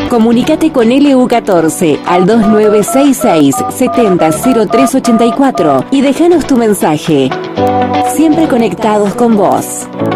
Comunícate con LU14 al 2966 700384 y déjanos tu mensaje. Siempre conectados con vos.